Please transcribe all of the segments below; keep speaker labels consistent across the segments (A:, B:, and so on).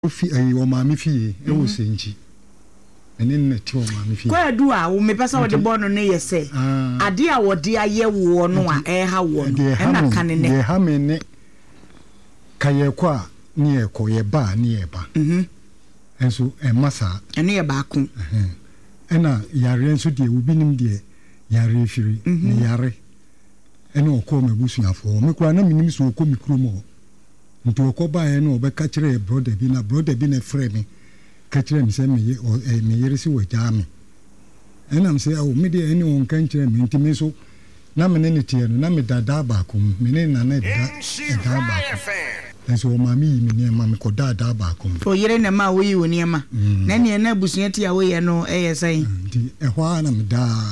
A: ofi ayi o ma me fie e wo senchi ene na ti o ma me fie
B: kwa du a wo me pesa wo de bo no ne yese ade a wo de aye wo no a e ha wo no e na kane ne
A: de ha me ne kaye kwa ni e ko ye ba ni e ba enso e masa
B: ene ye ba ko
A: ena yare enso de obi nim de yare firi ne yare ene okọ mebusuafo me kwa na minim so okọ mikromo nti okoba e no be ka kire brother bi na frɛ me ka kire me sɛ me yere si wo gya me ɛna me sɛ o me de ene won kan kire me nti me so na me ne tie no na me dada ba ko me ne na da ba ko ɛso o ma mi me ne ma me ko dada ba ko
B: o yere na ma wo yi wo ne ma na ne na busuati a wo ye no ɛyɛ sɛn
A: nti ɛhwa na me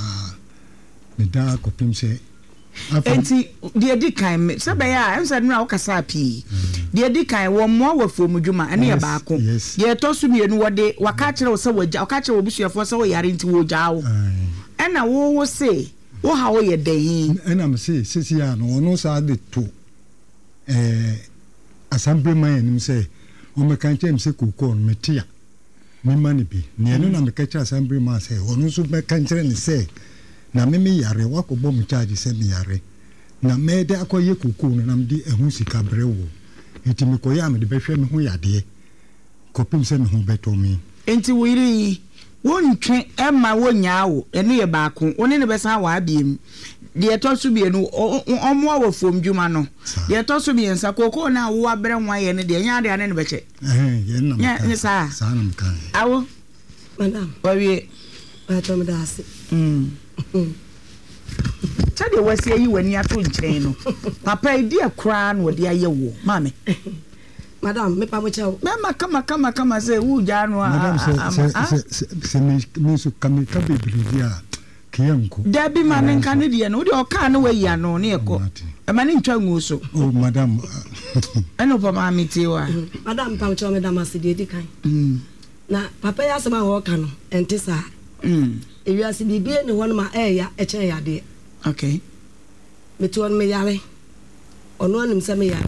A: da ko pim sɛ
B: enti de di kan me se be ya em se no akasa pi de di kan wo mo wafom dwuma ene ya baako ye to so bi enu wode waka kire wo se wagya waka kire wo busuafo se wo yare nti wo gya wo ena wo se wo ha wo ye den
A: ena me se sisi ya no no sa de to assemblyman nim se o me kan chem se kokon me tia me mani bi ne enu na me ka kire assemblyman se ono so me kan kire ni se na me yare wakobo mu charge se me yare na me de akoye kuku no na me di ehu sika brewo enti me koya me de behwe me ho yade kopim se me ho beto me
B: enti wiri wontwe ema wonyaa ene ye baako one ne besa wa abiem de to so bi enu omo awofom dwuma no de to so bi ensa kokoo na wo abre nwa ye ne de nya de ane ne beche
A: ye na
B: me sa
A: na me kan
B: awo
C: madam
B: wawie
C: ba to me da ase
B: chade wasi yi wani ato nkyɛn no papa idi akra no de aye wo mame
C: madam me pa mo chewo
B: mama kama say wu ja no
A: se me so kame ka bebridia kiyanko
B: da bi ma ne nka ne de no de oka no wayi ano ne ekɔ e ma ne ntwa ngu so
A: oh madam
B: eno pa ma mitiwa
C: madam pa mo chewo me da ma se de di kan na papa ya sema wo ka no enti sa ewiase bibie ne won ma eya eche ya de
B: okay
C: metu on me yare ono anim se me yare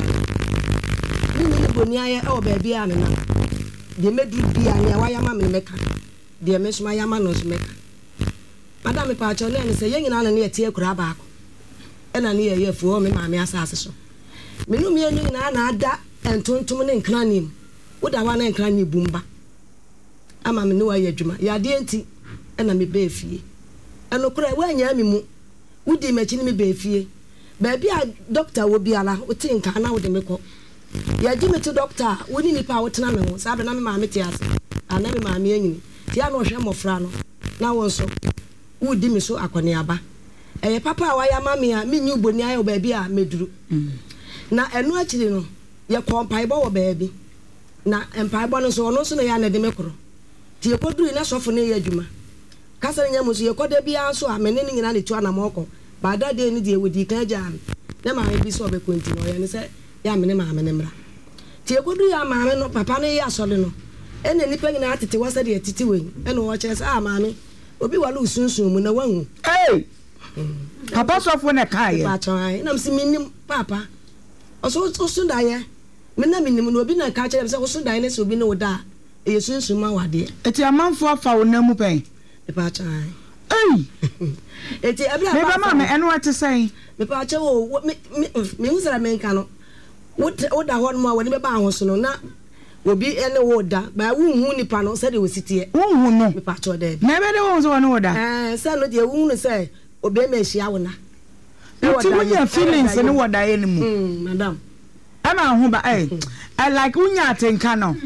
C: ni boni aye e obabi a ne na de medu bia ne waya ma me meka de me suma ya ma no so meka madam pa cho ne se yenyina na ne etie kura baako e na ne ye fu me ma me asase so me no me yenyina na ada entontom ne nkranim woda wa na nkrani bumba ama me ne wa ye adwuma ya de enti ena me be fie eno kura wanya mi mu wudi machi ni me be fie ba bia doctor wo biala oti nka na wo de mekọ ya di me to doctor woni nipa wo tena me ho sabe na me ma me tiase ana me ma me anyini ti ya no hwe mofra no na wo nso wudi me so akone aba eye papa wa ya ma me a me nyu boni ayo ba bia meduru na eno akiri no ye kompai bo wo ba bi na empai bo no so ono so na ya na de mekoro ti ye koduru na sofo na ye adwuma kasare nya musu ye koda bia so amene ni nyina ne tu ana moko bada de ni de wodi kan jan na ma bi so be kontinu ya ne se ya amene ma amene mra ti ye kodu ya ma no papa no ya sole no ene nipa nyina atete wasa de atete we ene wo kire se ma me obi wala usunsun mu na wanhu
B: papa sofo na kai
C: pa chan na msi minim papa oso da ye me na minim no obi na ka kire se oso da ye ne se obi na woda e sunsun ma wade
B: eti amanfo afa wo na mu pen
C: pa chan
B: eti abla me ba me eno ate sai
C: me pa che wo me usara me nka no wo da ho no ma woni be ba ho so no na obi ene wo da ba wo hu nipa no se de wo sitie
B: wo hu no
C: me pa cho da
B: na be de wo so wo da
C: se no de wo hu se obi me hia wo na
B: eti wo ya feelings ne wo da ye ni mu
C: madam
B: ama ho ba I like unya atenka no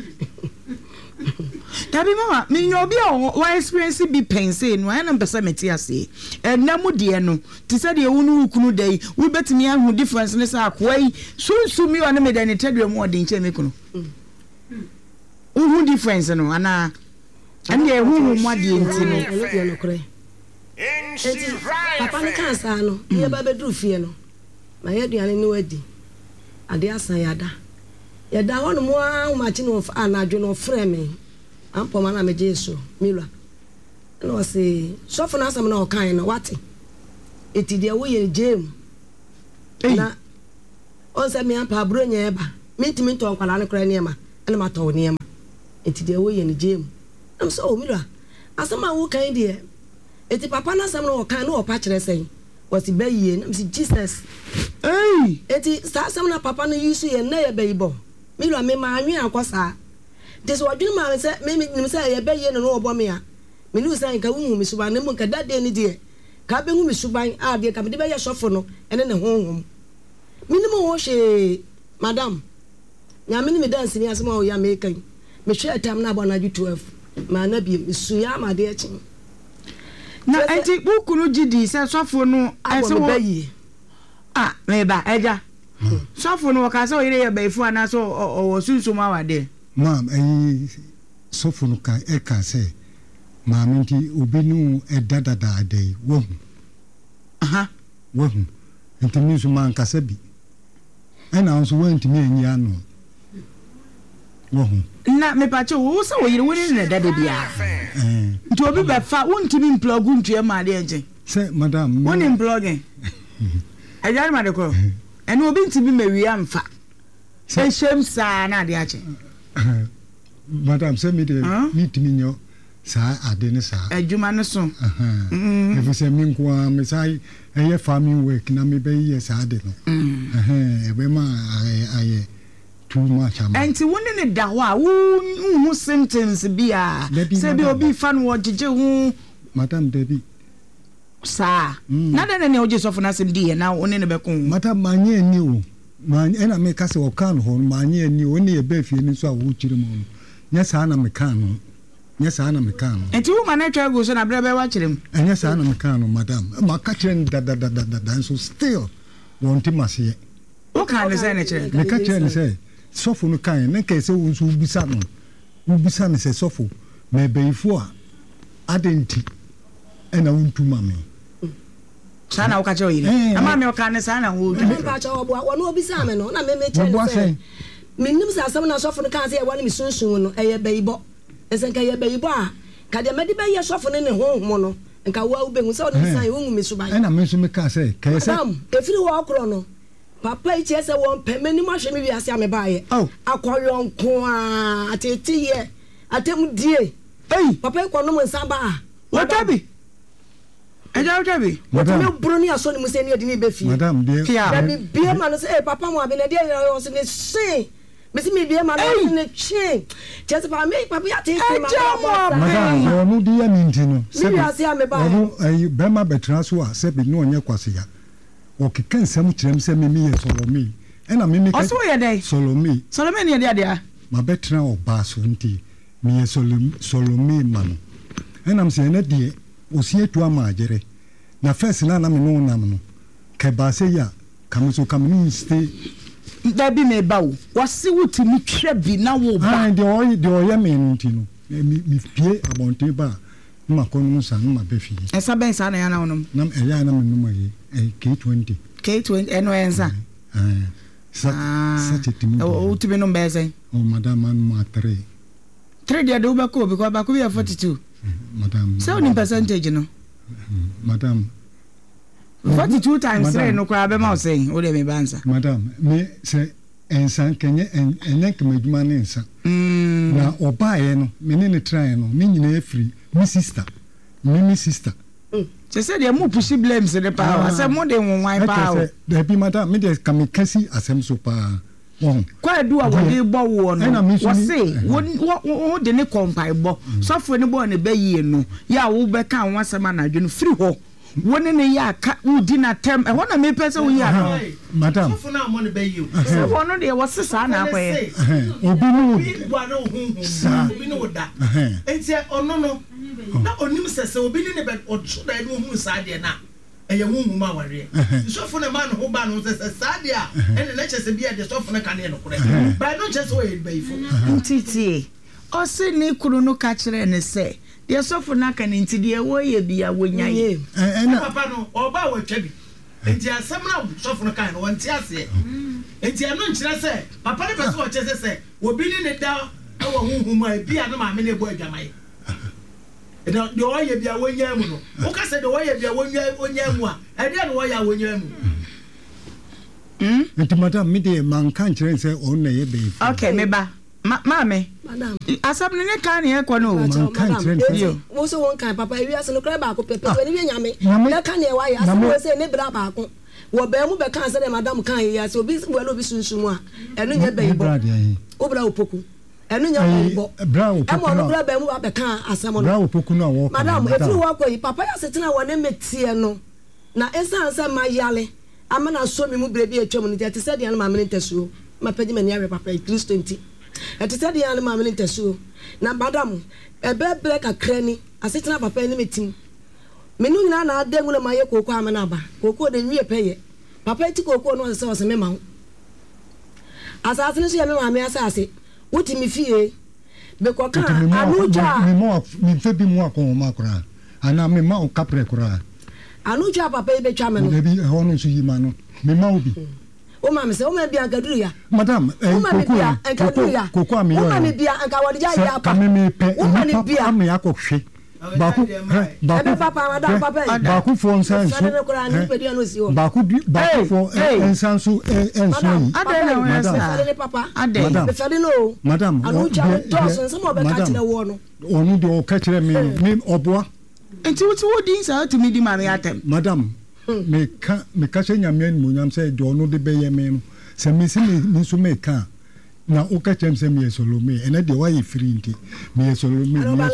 B: Tabi mama, me nyobi o experience bi pense no na mpesa meti ase. Na mu de no, ti se de wunu ukunu dai, we betimi ahu difference ne sa akwai. Sunsu mi wa na me de ne tadwe mu ode nche me kunu. Uhu difference no ana ande ehu mu ade enti no.
C: Enti papa ne kan sa no, ye ba bedru fie no. Ma ye duane ni wadi. Ade asan yada. Yada hono mo a ma chi no anadwo no frɛ me. Ampo mana me Jesu milwa no say sofo na asam na okan no wate eti de wo ye jem na on se me ampa bro nya eba mintimi to nkwala no kra ne ma ana mato niam enti de wo ye ne gem am so o mira asama wo kan de enti papa na sam no kan no opa kire sen wasi bayi na msi Jesus enti sa sam na papa no yusu ye na ye bayi bo mira me ma anwe akosa this wadwene ma se me se ye bayi no obo me a me nu san ka wu mi suban ne mo ka dade ni de ka be hu mi suban a de ka me de bayi sofo no ene ne honhom minimo wo hwe madam nya me ni me dance ni asema o ya me kan me hwe atam na bona ju 12 ma na bi suya ma de echi
B: na enti bukunu gidi se sofo no ese wo me ba eja sofo no ka se o yire ye baifu ana so o sunsun ma wade
A: mam sofo no ka e ka se ma minti obi nu e dadada ade wo wo enti mi so man ka se bi ena nso wanti mi enyi ano wo na
B: me pa che wo se wo yire wo ni na dade bia nti obi be fa wonti mi plug ntua ma de enje
A: se madam
B: woni plug ajari ma de ko ene obi nti bi mawi amfa se shem sa na de ache
A: madam se mi de mi timi nyo sa ade ne sa
B: adwuma ne so
A: e se mi nko a me sai eye farming work na me be ye sa ade no e be ma aye too much am
B: enti woni ne da ho a hu symptoms bia se bi obi fa no jeje hu
A: madam Debbie
B: sa na da ne oje sofo na sem di na woni ne be kun
A: madam manye ni o man ena me ka se o kan ho manye ni o ne e be fie ni so a wo chire mo nya sa na me kan no nya sa na me kan no
B: enti wo na twa go so na bra be wa chire mo
A: nya sa na me kan no madam ma ka chire da so still wonti mase
B: o kan ne se ne chire
A: me ka chire ne se sofo no kan ne ka se wo nso ubisa ne se sofo me beifo a adenti ena untuma me
B: sana o ka che o yire ama me o kan ne sana wo
C: me pa cha obo wonu obisa me no na me che me nim sa asam na sofo no kan se e wani me sunsun no eye beibo esen ka ye beibo a ka de me de be ye sofo ne honhom no nka wa u be hu se o nim san ye hu me suban
A: ena me so me ka se ka ye se
C: efiri wo okro no papa ichi ese won pe me ni ma hwe me wi ase amebaye akoyon ko a ateti ye atem die papa ko no mo nsan ba
B: watabi
C: madam me broni aso ni mo se ni edi ni be fi
A: madam de
C: be bia ma no se papa mo abi na de yo se ne se me si me bia ma no ne chi just pa me papa ya te se ma
A: madam yo mu di ya minti no
C: se bi ase amebaye
A: no be ma betra so a se bi no onye kwase ya o ke kan sam kirem se me ye Solomi ena me me
B: oso ye dai
A: Solomi
B: ne ye dia
A: ma betra o ba so nti me ye Solomi ma no ena me se na die o sie tu amagere na first na me no nam no ke ba se ya kamso kamni stay
B: da bi me ba wo wase wuti mi hwe bi na wo ba
A: de o ye me nti no mi pie abonte ba ma ko no sa no ma be fi
B: esa ben sa na ya na wonom
A: nam e ya na me no ma yi K20
B: eno enza
A: sa tetimu
B: o tibi no mbeze
A: o madam man ma 3
B: dia do ba ko because ba ko be 42
A: madam
B: so ni percentage no
A: madam
B: 42 times 3 no kwa be ma o say o de me bansa
A: madam me se ensan kenye enye kemeduma ne ensan na obae no me ne try no me nyina efiri mi sister
B: se se de mo push blame se de pa se mo de won pa o
A: de bi madam me de kamikasi asem so pa won
B: kwa du a wo de bo wo no wo se wo de ne kompai bo sofo ne bo ne bayi no ya wo be kan wasema na dwenu free ho woni ne ya ka udi na tem e wona me pese wo ya no
A: madam
D: sofo na mo ne bayi
B: se wono de wo se sa na akoye
A: obi no
D: wa na ohun obi no da enti ono no na onim sese obi ni be odo da no hu sa de na eye hu ma ware sofo ne ma no ho ba no sese sa de a ene na chese bia de sofo ne ka ne no kure ba no chese wo ye bayifo
B: ntiti o se ni kuru no ka kire ne se de sofo na ka ne ntidi e wo ye bia wo nyaye
D: papa no oba wa twa bi enti asem na sofo no ka no won ti ase enti ano nkire se papa ne pese wo chese se obi ni ne da e wo hu ma bia no ma me ne bo adwamaye de oye bia wonya mu no wo ka se de oye bia wonya mu a e de no oya wonya mu
A: enti madam me de man kan kire se on na ye be
B: okay me ba Mame.
C: Madam.
B: Asam ne kan ye ko no.
C: Madam. Wo so won kan papa ewi ase no kra ba ko pepe we ne nyame. Na kan ye wa ya ase wo se ne bra ba ko. Wo ba mu be kan se de madam kan ye ya se obi wo lo bi sunsun a. Eno nya be ibo. Wo bra opoku. Eno nya be ibo.
A: Bra opoku.
C: E mo no bra ba mu ba kan asam no.
A: Bra opoku no wo.
C: Madam, if you wa ko yi papa ya se tena wo ne metie no. Na esan se ma yale. Amana so mi mu brebi atwam no te se de na ma me ntesuo. Ma pagi mani awe papa Kristo nti. Eti said the animal in Tessu. Now, madam, a bed black a cranny, a sitting up a penny meeting. Menuna, then will my cocoa manaba, cocoa the real pay. Papa Tico no sauce a memo. As I finish your mamma, as I say, what me fear? Because I know
A: more, me febby more con macra, and I'm a mount caprecra.
C: I know Japa baby chairman,
A: maybe a honor to you, man. Me maubi.
C: O mama se o ma bia Gaduria.
A: Madam,
C: o ma bia Gaduria.
A: Cocoa me.
C: O ma bia anka wodi ya ya pa.
A: Me pe. O ma bia me akɔhwe. Baku
C: papa madam papa.
A: Baku for nsanso. Baku for nsanso enso.
C: Madam papa. Me fade no.
A: Madam.
C: Anu cha tosun some obe ka kire wo no.
A: Onu de o ka kire me oboa.
B: Enti wo din sa to me di ma me atem.
A: Madam. Me catch nyame munyam say do no de beye me no se me si me so me ka na o ka chem se me solome ene de why free nti me solome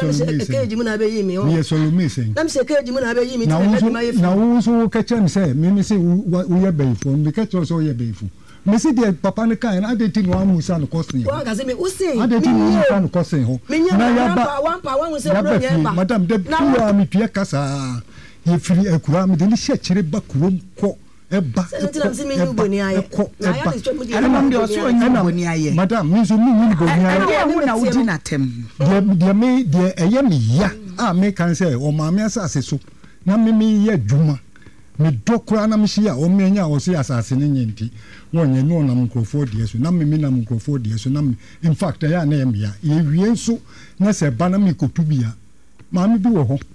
A: me solome say
C: nam se keji mu na be yi me
A: na wo so ka chem say me say wo ye be fo me ka chem so ye be fo me si de papa ne kan na de ti no amusa no kosin
C: wa ga se me usin
A: ade ti no amusa no kosin ho
C: na ya ba one pa one se bro nye ba
A: madam de tuwa mi pia kasa ye free akura me de ni chekire ba kurom ko eba madam me so me boni aye
B: na wudi na tem
A: de me de eye me ya a me kan say o ma me asase so na me ye dwuma me dokura na me hia o me nya o se asase ne nyenti wonye no na mkrofo de so na me na mkrofo de so na me in fact ya na me ya ye wie so na se ba na me kotubia ma me bi wo ho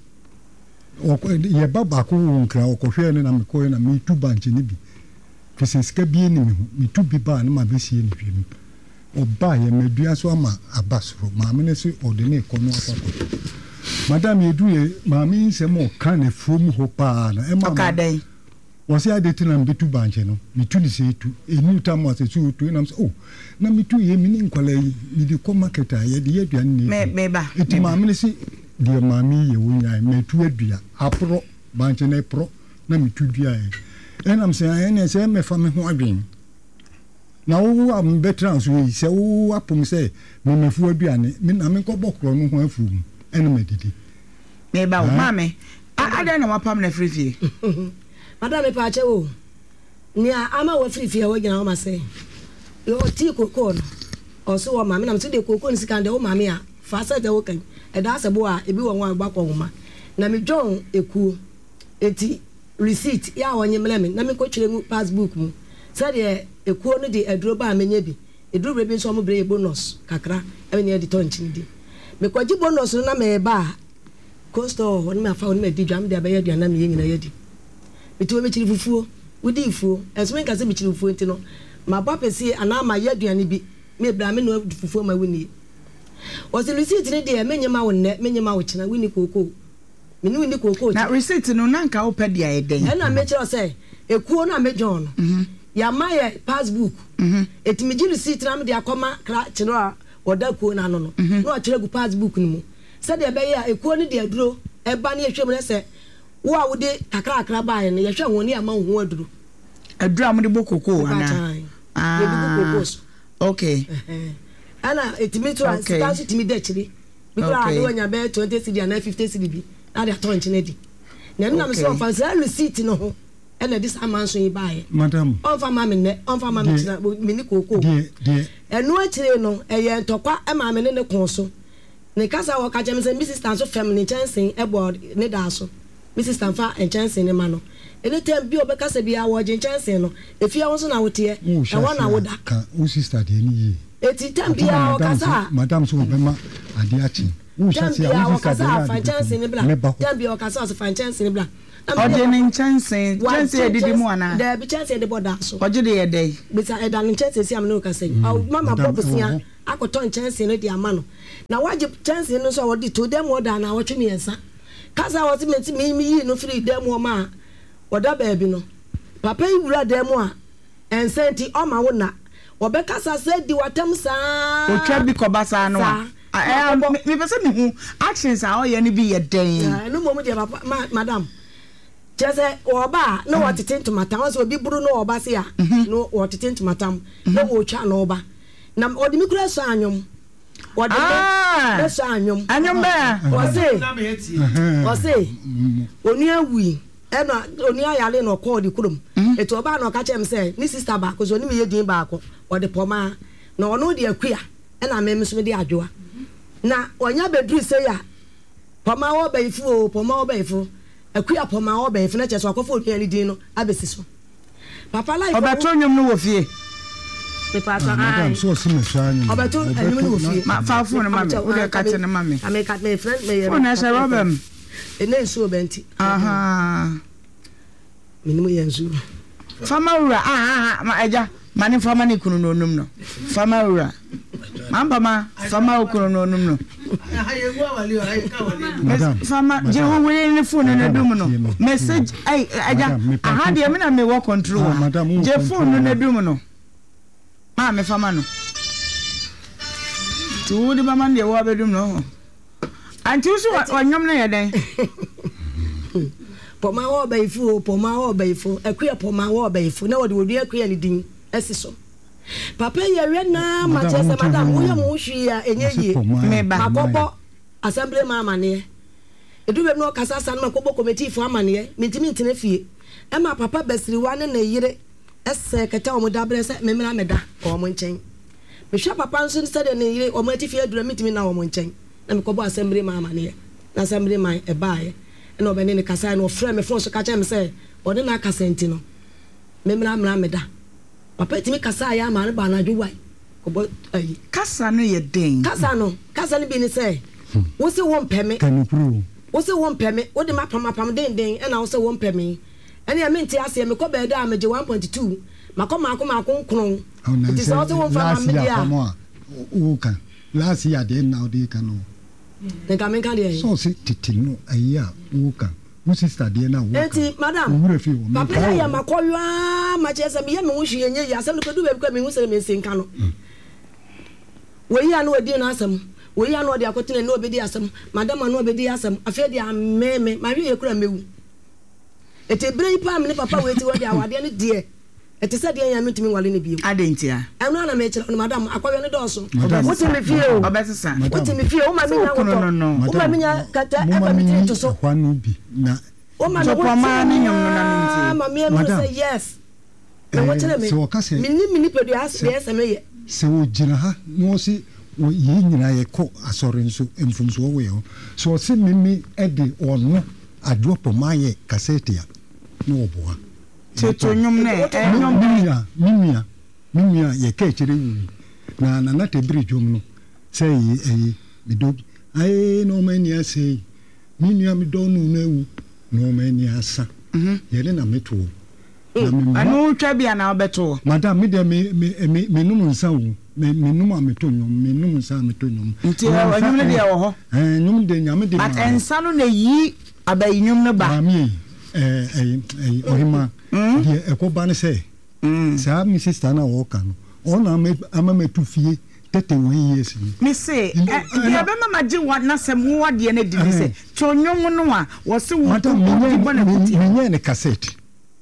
A: ye baba ko nkra okohwe ne na meko na me tu banche ne bi fisenska bi ni me tu bi ba na ma be sie ne hwem oba ye medua so ama abasoro ma me ne se odene ko no asako madam ye du ye ma me nsem o kan ne from ho pa na e ma
B: okaden
A: wo se adeti na me tu banche no me tu ni se tu enu tam ase tu tu na so na me tu ye me ni nkwala yi me di ko market a ye de ye aduan ni
B: me ba
A: eti ma me ne se de mami ye wonya metu adua apro banche na pro na metu dua e enam se ene se me fa me ho adwen na wo am betra so yi se wo apom se me mefu adua ne me na me ko bokro no ho afu ene medidi
B: me ba wo mame ada na wapam na frifie
C: madam me pa che wo ni ama wo frifie wo gina wo ma se yo ti kokon o so wo mame na me tu de kokon sika de wo mame a fa sa de wo kan eda asebo a ebi won wan gbakọ homa na me John eku eti receipt ya wonye mleme na me ko kire mu passbook mu said de eku no de aduro ba amenye bi eduro bi nso mo bre bonus kakra e ne editor nchini di me ko ji bonus no na me ba costo won me afa won me di dwam de abaye aduana me nyina yedi beti me kiri fufuo wudi fufuo enso me kase me kiri fufuo enti no ma ba pesi ana ma ye aduane bi me bra me no fufuo ma wuni was the receipt ni de menyema wo ne menyema wo kina wini koko meni wini koko
B: na receipt no nanka wo pedi ayeden
C: na me kire say ekuo na me John ya maye passbook etimi gi receipt na me de akoma kra kino a oda kuo na no no no akire gu passbook ni mu se de be ya ekuo ni de aduro eba na ehwem ne se wo a wo de kakra ba ye ne ye hwe won ni ama ho aduro
B: am de bokoko ana
C: ye bi koko
B: okay
C: ana etimi to stansi timi de chiri because I do nya be 20 cedi and 50 cedi bi na de aton chine di na nna so fa say receipt no ho ena this amanso yi bae
A: madam
C: on fa ma me china me ni koko
A: de
C: enu achire no eye ntokwa e ma me ne kon so ne kasa wo ka jem say Mrs. Stanso family chansen e board ne da so Mrs. Stanfa en chansen ne ma no ene tem bi obekasa bi a wo je chansen no efia won so na wote e won na woda
A: ka o sister de ni yi
C: eti tambia okasa
A: madam so bema ade achi wo shasi a wo sister
C: fa chance ni bla tambia okasa so fa chance ni bla
B: oje ni chance edidi mu ana
C: da bi chance de boda so
B: oje de yedai
C: bisa eda ni chance si am no okasa mama bob sia akɔtɔ nkyɛnse no de ama no na wagye kyɛnse no so a wɔde to dɛm wɔda na wɔtwe mmiɛnsa kasa wɔte meti me yi no firi dɛm wɔ ma a wɔda baabi no papa yi wura dɛm a ɛnsa nti ɔma wo na wɔbɛkasa sɛ di watam saa
B: otwa bi kɔba saa no a me pɛ sɛ mehu actions a ɔyɛ no bi yɛ dɛn
C: no mmom deɛ papa madam kyerɛ sɛ wɔba a na wɔtete ntomatam sɛ obi buru no wɔba se a no wɔtete ntomatam na wɔtwa no ɔba na ɔde me kura so anwom wɔde me so anwom wɔse onua wui ɛna onua yale na ɔkɔ ɔde kurom etu ɔba na ɔka kyerɛ me sɛ ne sister baako so ne me yɛ din baako wɔde pɔma na ɔno de akua ɛna me so me de adwoa na ɔnya beduru sɛ ya pɔma wɔ bɛyifu o pɔma wɔ bɛyifu akua pɔma wɔ bɛyifu na kyerɛ so akɔfo onua ne din no abesi so papa life
B: ɔbɛto nwom no wɔ fie
A: madam so si me sha nyu
C: ɔbɛto nwom no wɔ fie
B: ma fa phone ma me wo de ka kyerɛ ma me
C: ameka me friend me
B: phone na sɛ robem
C: ene nsuo bɛnti minimu yɛ nsuo
B: fama wura ma eja mani fama ni kunu no num no fama wura mamba fama okunu no num no fama je ho wele ni phone na dum no message ai eja aha de me na me work control je phone na dum no ma me fama no tu di mama de wo abedum no anti usu onyom na yɛ den
C: poma wo baifu akua poma wo baifu na wode wodi akua ne din asi so papa ye we na ma che se madam wo ye mo hwi a enye yie
B: me ba
C: makobo assembly ma amane edu be no kasa san makobo committee fo amane mentimi ntene fie e ma papa basiri wa ne na yire ese keta o mo dabre se memra meda o mo nchen me hwa papa nso se de ne yire o mo ati fie adura mentimi na o mo nchen na makobo assembly ma amane na assembly ma e baaye no be ne kasa no frɛ me phone so ka kyerɛ me sɛ ɔde na kasa nti no memra meda papa timi kasa ya ma ne ba na dwuwai kɔbɔ ayi
B: kasa no yɛ den
C: kasa no bi ne sɛ wo se wo mpɛme
A: kanupro
C: wo se wo mpɛme wo de mapam den ɛna wo se wo mpɛme ɛne ya mente ase me kɔ bɛɛ da me gye 1.2 makɔ maako nkron nti sɛ wo se wo mfa ma me dia
A: wo kan last year de na ode kan no
C: ne ka men kan de
A: so se titi no ayi a wo kan wo sister de na wo
C: enti madam papa ya makɔwa ma che se me ye me wo hwie nye ya asɛm no kodu be kwa me wo se me nsinka no wo yi anu odi na asɛm wo yi anu odi akotene na obedi asɛm madam anu obedi asɛm afɛ de ameme ma hwie kura mewu eti brei pa me ne papa wo eti wo de awade ne de eti sɛ de ya metumi wale ne bio
B: adentia
C: ɛno na me kyerɛ no madam akɔwe ne dɔso wote me fie o
B: obesesa
C: wote me fie o ma me nya wo o ma me nya kata eba me tiri to so
A: kwanu bi na
C: o ma me
B: poma ne nyom no na nti
C: ma me no say yes na wo kyerɛ me mini pedu asɛ me ye
A: sɛ wo gyina ha no si wo yi nyina ye kɔ asɔre nso mfumso wo ye so se mimi ede ɔno adwo poma ye kasete ya no oboa
B: teto nyom ne
A: mimia ye ka kyerɛ wi na te bridge no sɛ yi medo ai no mani asɛ mimia me do no na wu no mani asa yele na meto na me
B: anu twa bia na obeto
A: madam me de me num nsa wu me num ameto nyom me num nsa ameto nyom
B: nti anyum ne de wo ho
A: nyum de nyame de
B: but ensa no na yi abayi nyum no ba
A: ohima die ekoba ne sɛ saa mi sister na wo ka no ona ama metu fie 31 years
B: me say e be mama ji wa na sem wo de na di se chonyom no a wo se wo to bona kuti
A: menye ne cassette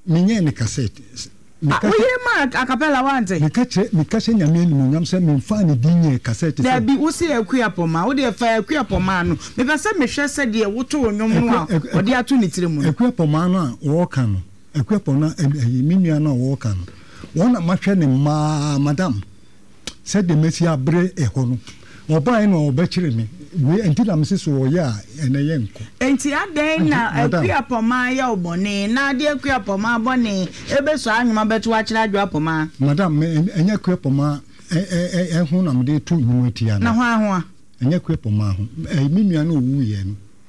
B: oye ma acapella wante
A: mika nyame ni nyam se me fa ne dinye cassette
B: da bi wo se akua poma wo de fa akua poma no me fa se me hwe se de wo to onyom no a wo de ato ni tire mu no
A: akua poma no a wo ka no akua poma minua no a wo ka no wona mahwe ne madam se de mesi abre eho no oba no obekire me we entila mse so ya ene yenko
B: enti aden na akua poma ya obone na de akua poma bone ebe so anwuma beto akira adwa poma
A: madam enye akua poma hu na mde tu numutia
B: na ho aho
A: enye akua poma ho minua na owu ye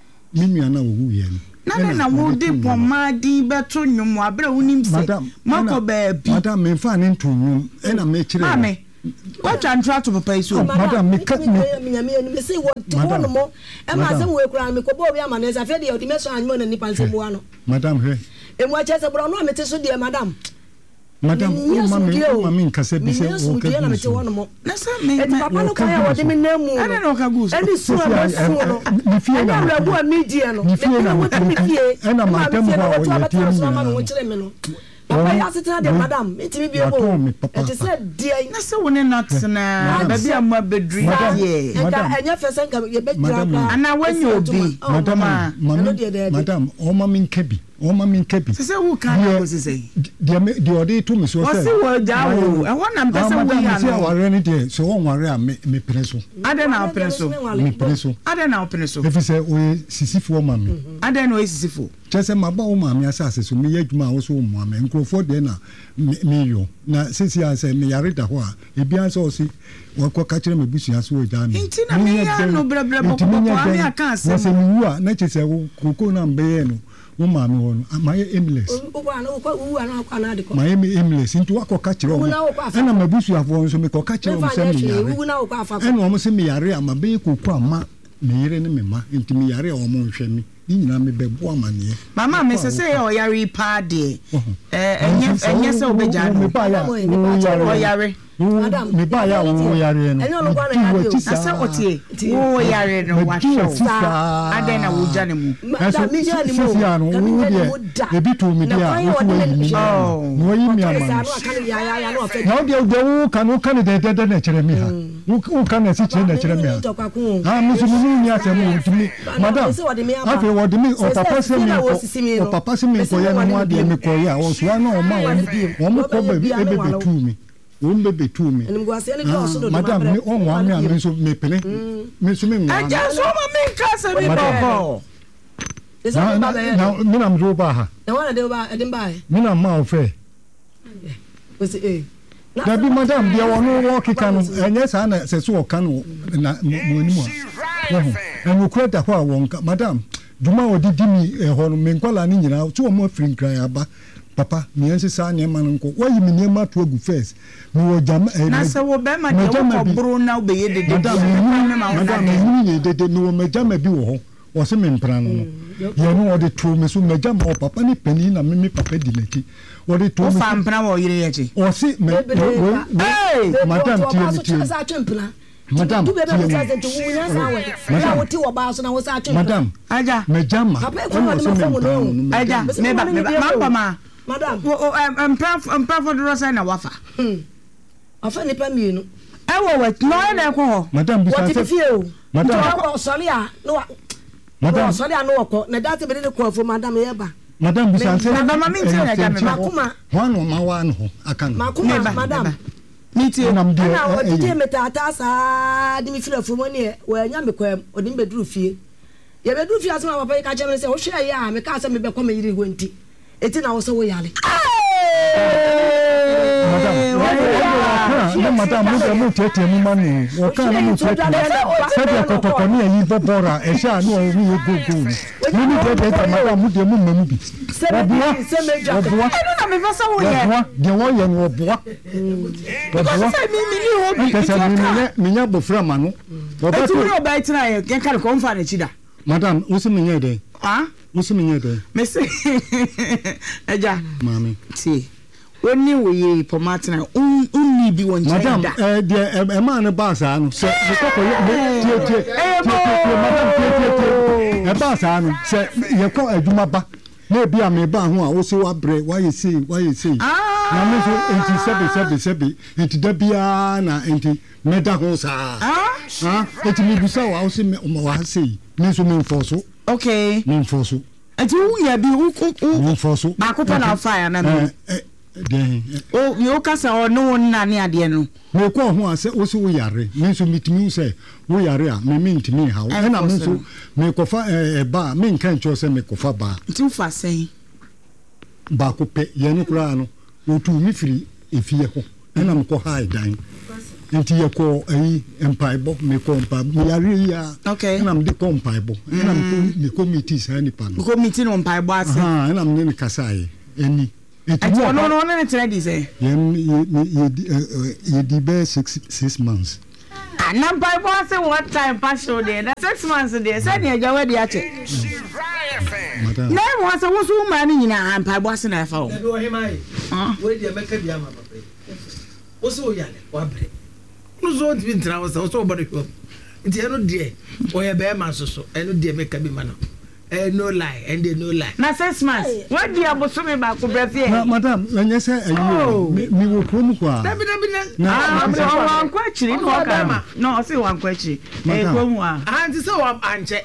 A: no
B: na wo de poma di beto nwum abra wonim se mako ba bi
A: madam me fa ne ntu nwum ena me kire
B: What I'm trying to papa is
A: madam,
C: me say what to one more. Am I some work around me? Kobo man is a fair the dimension and money nipan sebuano.
A: Madam, hey.
C: And what just a brown woman to dear madam.
A: Madam, mammy, Cassette, be said, one more.
B: That's not me.
C: Papa, no care what they mean. I don't know how good. And it's so if you know what median, if you know what and I'm not telling Papa, I sit there, madam. It will be a home. And she said, dear,
B: that's so one nuts now. Baby, I'm a bed dream.
C: And your first son, you bet, and now when you'll be,
A: madam, oh, mammy, Kebi. Oh, mammy, Kebi.
B: Say, who can say?
A: The order to me so I
B: want them to say,
A: I ran it so on worry, me pencil.
B: I don't know pencil. I don't know pencil.
A: If you say, we see for mammy. I don't know it's for. Just a mabao mammy assassin, so me yet mouse home, mammy, and go for dinner. Me, now, since I say me, I read a while, it be as all see, or catching me bush as well done. No, brother, I can't say, you are not just a cocoa bayano. Woman, my aimless. My aimless into a cockatcher. And I'm a bush you have one so make a catcher on Sunday. And almost me area, my baby, ma, me enemy, into me area or more shame. Me be woman ye. Mama,
B: Mrs. Say, oh, Yari party. And yes, oh, Bejan, Yari.
C: Madam,
A: me buy out Yari.
C: And all one I
B: said, what ye? Oh, Yari, no, what show. I then I will join him.
A: The bit to me, oh, no, you mean, now the can candidate the nature me. Who can sit in nature me? I'm to me, Madam. I feel what the me or Papa Semi or Papa Semi for Yamoya was one or more baby to me. Baby to me. Madam, me on one man, so me penny. Miss me, I just want to make cousin. Now, Minam Robaha. The one I didn't buy. Minam Malfay. Was it? That be Madam, there were no walking canoe, and yes, Anna says so canoe, and we quite a while, Madam. Juma did me a horn, Menkola Ninja, 2 more free cry about. Papa, me and Sanya Manunko, why you mean my to go first? We were jam and I said, well, Bama, now be it. Madame, they didn't know Majama Buo or some imprano. You know what they told me, so Majam or Papa Penny and Mimi Papa Dimeti. What they told me, or see, Madame Tiamity. Madam, Madam, Aja, Majama, I'm proud for the Rosa and a wafer.
C: I'll find a pamino.
B: I will wait, no alcohol.
A: Madam,
C: what if you, Madam, sorry, no,
A: Madam,
C: sorry, I know, that's a bit of call for Madam Eba.
A: Madam,
C: Makuma,
A: one on my one, I can't,
C: Madam.
A: Me too. I'm doing
C: it. I didn't feel for money where Yamiko or didn't bedroom fee. You better do as my papa catch and say, oh, share, yeah, I'm a cousin, maybe come and you went. It's in our so yali. Madam, look at me money. Or can't take a Bobora, and shall know we will go. You need to get a madam with your movie. I don't know the one or bois. Minyabo Framano. But you know by tonight, you can't come for it. Madam, what's the minute? Ah, what's the minute? Miss Eja, Mammy, see. When you were for Martin, only be one. Madam, a man a basan, said a basan, said you call a Jumaba. Maybe I may ban who also a break. Why you see? Ah, 87, into Debiana, into Medahosa. Ah, it may be so. I'll see. Mean for so. Okay, mean for so. And you be for so. I could put out fire. Oh, you can't say, or no one near the end. No, who I said, also we are. Means to meet me, say, we are, may mean to me how. And I'm also make of a bar, mean can't you say make of a bar. Too fast saying Bacope, Yanukrano, or to me free if you and I'm called high dying. Into your call a empire, me compa, we are really okay, and I'm the compible, and I'm the committee's any pan. Committee on pie bars, and I'm in Casai, any.
B: no trade say
A: ye di be 6 months
B: number boy say one time passion there that 6 months there say dey jawe dey ache na mo say wo so ma ni nyina ampa boy say na fa wo
D: na do him ai we dey make bia ma papa wo so yale wa bre no so ntimi ntra wo so body shop nti eno de o ye be ma so eno de make bi ma no no lie and they no lie
B: na 6 months what do you aboso me ba ko brefie
A: madam enye say mi wo krom kwa
D: dabi
B: na wan kwa chiri no ka no say wan kwa chiri krom wa
D: anti say wan anche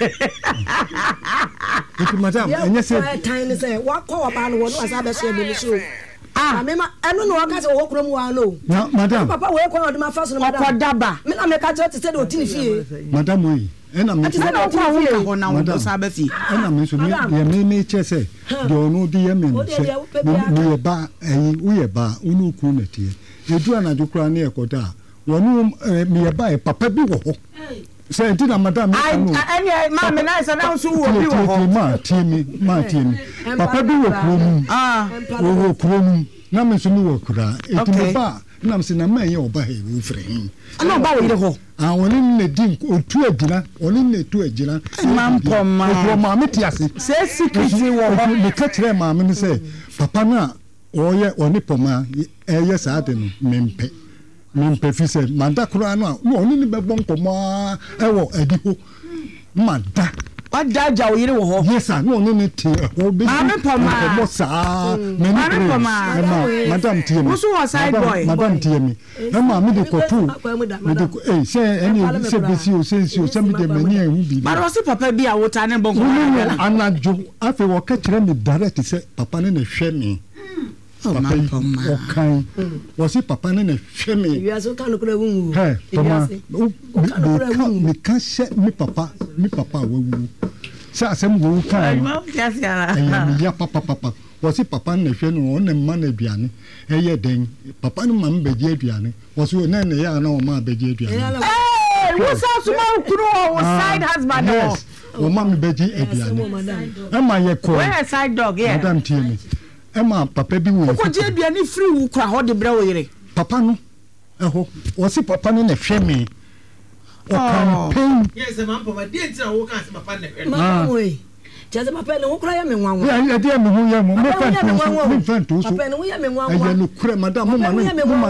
A: madam enye say
C: time say wa ko ba no wonu asa be so me so mema eno no waka se wo krom wa no
A: madam
C: papa we ko odima fa so no madam
B: okodaba
C: me na me ka te say de otini fie
A: madam we ena me
B: say na kwa wo ka ho na wo sa ba fi
A: ena me so me che say de onu di ye me say me ba wo ye ba unu ku na tie edu anadwo kra na ekoda wonu me ba e papa bi wo ho say ti na madam me no
B: any ma me na say na so wo bi wo ho
A: ma tie mi papa bi wo krom wo krom na me so mi wo kra eti me ba na me se na ma ye oba he wo frɛ
B: ana ba wo ire ho
A: awoni ne din otu agina oni ne tu agina ma me ti ase
B: say secret wo ho
A: me ka kire ma me say papa na oye oni poma eye sa de no mempe fi say manda kura no oni ni be bon komo ewo adi ho manda
B: wadaja wo yire wo ho
A: yes sir no ne ti ho be mo sa me ni madam tie mi
B: so was side boy
A: madam tie mi e ma me de kotu me de say any say be si o say me de mani ehu bi
B: but was papa bi a wota ne bon ko
A: anajo afi wo ka kire me direct say papa ne hwe mi papa okay was papa ne hwe mi
C: you aso kan kura wu
A: hey papa me kan she mi papa wo sa asem go kan ya papa was papa ne hwe no on ma na aduane eye den papa no ma mbeje aduane was na ne ya na o ma beje aduane
B: wo sa so ma kunu o side husband
A: o ma mbeje aduane e ma ye ko
B: where side dog yeah
A: madam tie me ema papa bi wo
B: ko je aduane free wu kra ho de bra wo yire
A: papa no eho wosi papa no na hwe me o kan pen
D: yes man papa dey tira wo kan se papa na hwe
C: mama we jaza papa ne wo kra ya me nwanwa
A: ya dey me hu ya mo me fan to so
C: papa ne wo ya me nwanwa
A: aye no kra madam mo ma ni